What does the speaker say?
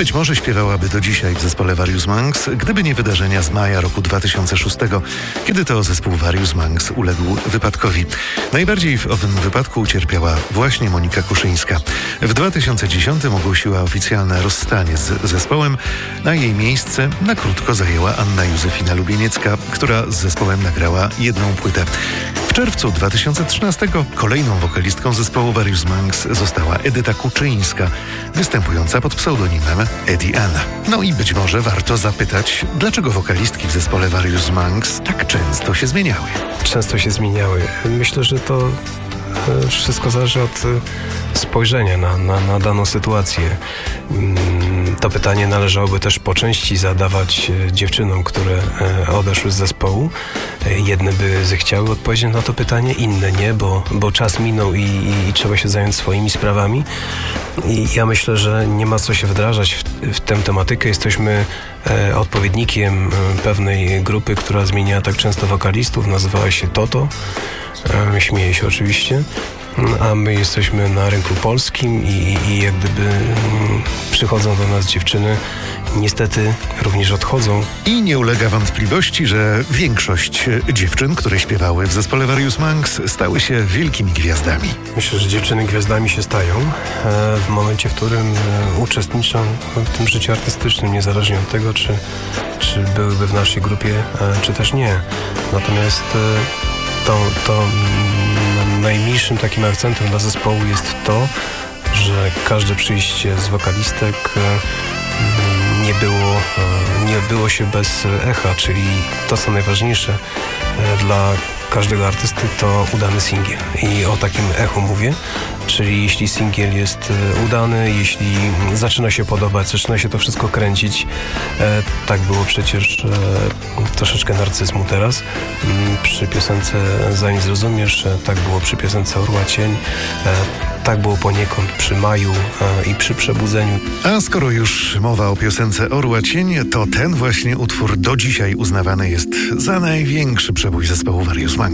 być może śpiewałaby do dzisiaj w zespole Various Monks, gdyby nie wydarzenia z maja roku 2006, kiedy to zespół Various Monks uległ wypadkowi. Najbardziej w owym wypadku ucierpiała właśnie Monika Kuszyńska. W 2010 ogłosiła oficjalne rozstanie z zespołem, a jej miejsce na krótko zajęła Anna Józefina Lubieniecka, która z zespołem nagrała jedną płytę. W czerwcu 2013 kolejną wokalistką zespołu Various Monks została Edyta Kuczyńska, występująca pod pseudonimem Eddie Ann. No i być może warto zapytać, dlaczego wokalistki w zespole Various Monks tak często się zmieniały. Często się zmieniały. Myślę, że to wszystko zależy od spojrzenia na daną sytuację. To pytanie należałoby też po części zadawać dziewczynom, które odeszły z zespołu. Jedne by zechciały odpowiedzieć na to pytanie, inne nie, bo czas minął i trzeba się zająć swoimi sprawami. I ja myślę, że nie ma co się wdrażać w tę tematykę. Jesteśmy odpowiednikiem pewnej grupy, która zmieniała tak często wokalistów. Nazywała się Toto. Śmieję się oczywiście. A my jesteśmy na rynku polskim i jak gdyby przychodzą do nas dziewczyny, niestety również odchodzą. I nie ulega wątpliwości, że większość dziewczyn, które śpiewały w zespole Various Monks, stały się wielkimi gwiazdami. Myślę, że dziewczyny gwiazdami się stają w momencie, w którym uczestniczą w tym życiu artystycznym, niezależnie od tego, czy byłyby w naszej grupie, czy też nie. Natomiast to najmniejszym takim akcentem dla zespołu jest to, że każde przyjście z wokalistek nie było się bez echa, czyli to, co najważniejsze dla każdego artysty, to udany singiel. I o takim echu mówię, czyli jeśli singiel jest udany, jeśli zaczyna się podobać, zaczyna się to wszystko kręcić, tak było przecież troszeczkę narcyzmu teraz, przy piosence Zanim zrozumiesz, tak było przy piosence Orła Cień, tak było poniekąd przy Maju i przy Przebudzeniu. A skoro już mowa o piosence Orła Cień, to ten właśnie utwór do dzisiaj uznawany jest za największy przebój zespołu Various Monks.